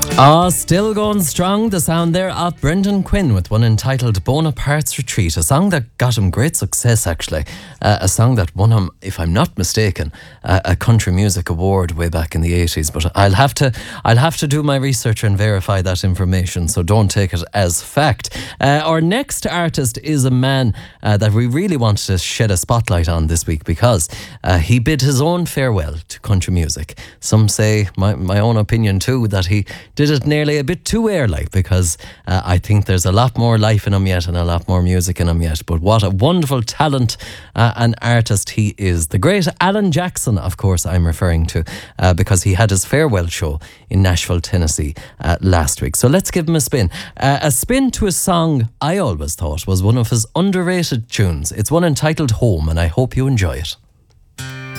Still going strong, the sound there of Brendan Quinn with one entitled Bonaparte's Retreat, a song that got him great success actually, a song that won him, if I'm not mistaken, a country music award way back in the 80s, but I'll have to do my research and verify that information, so don't take it as fact. Our next artist is a man that we really wanted to shed a spotlight on this week because he bid his own farewell to country music. Some say, my own opinion too, that he did it nearly a bit too early because I think there's a lot more life in him yet and a lot more music in him yet. But what a wonderful talent and artist he is. The great Alan Jackson, of course, I'm referring to because he had his farewell show in Nashville, Tennessee last week. So let's give him a spin. A spin to a song I always thought was one of his underrated tunes. It's one entitled Home, and I hope you enjoy it.